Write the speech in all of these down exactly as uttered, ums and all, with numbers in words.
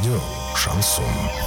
Радио «Шансон».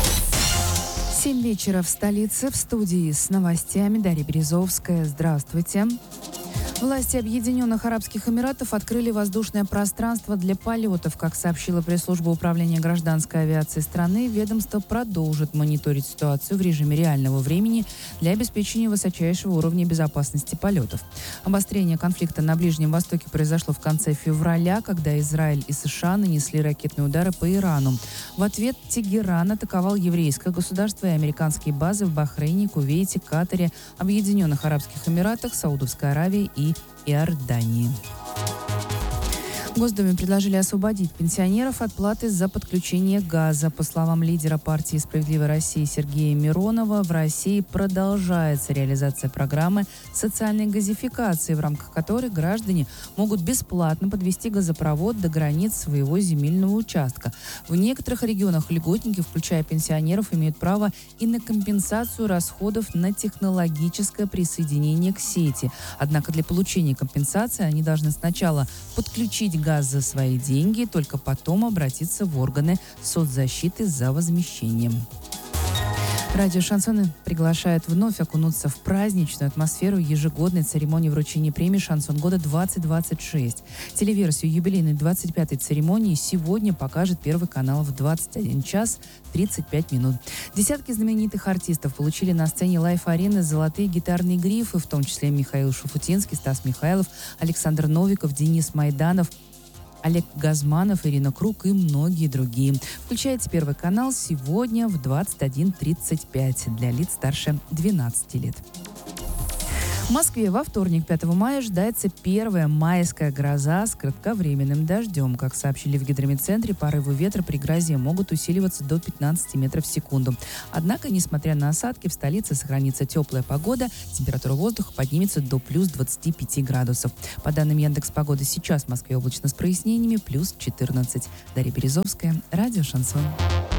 Семь вечера в столице. В студии с новостями Дарья Березовская. Здравствуйте. Власти Объединенных Арабских Эмиратов открыли воздушное пространство для полетов. Как сообщила пресс-служба управления гражданской авиации страны, ведомство продолжит мониторить ситуацию в режиме реального времени для обеспечения высочайшего уровня безопасности полетов. Обострение конфликта на Ближнем Востоке произошло в конце февраля, когда Израиль и США нанесли ракетные удары по Ирану. В ответ Тегеран атаковал еврейское государство и американские базы в Бахрейне, Кувейте, Катаре, Объединенных Арабских Эмиратах, Саудовской Аравии и Иордании. В Госдуме предложили освободить пенсионеров от платы за подключение газа. По словам лидера партии «Справедливая Россия» Сергея Миронова, в России продолжается реализация программы социальной газификации, в рамках которой граждане могут бесплатно подвести газопровод до границ своего земельного участка. В некоторых регионах льготники, включая пенсионеров, имеют право и на компенсацию расходов на технологическое присоединение к сети. Однако для получения компенсации они должны сначала подключить газ за свои деньги, только потом обратиться в органы соцзащиты за возмещением. Радио «Шансон» приглашает вновь окунуться в праздничную атмосферу ежегодной церемонии вручения премии «Шансон года-двадцать двадцать шесть». Телеверсию юбилейной двадцать пятой церемонии сегодня покажет Первый канал в двадцать один час тридцать пять минут. Десятки знаменитых артистов получили на сцене Лайф-арены золотые гитарные грифы, в том числе Михаил Шуфутинский, Стас Михайлов, Александр Новиков, Денис Майданов, Олег Газманов, Ирина Круг и многие другие. Включайте Первый канал сегодня в двадцать один тридцать пять для лиц старше двенадцати лет. В Москве во вторник, пятого мая, ожидается первая майская гроза с кратковременным дождем. Как сообщили в гидрометцентре, порывы ветра при грозе могут усиливаться до пятнадцати метров в секунду. Однако, несмотря на осадки, в столице сохранится теплая погода, температура воздуха поднимется до плюс двадцати пяти градусов. По данным Яндекс.Погоды, сейчас в Москве облачно с прояснениями, плюс четырнадцать. Дарья Березовская, Радио «Шансон».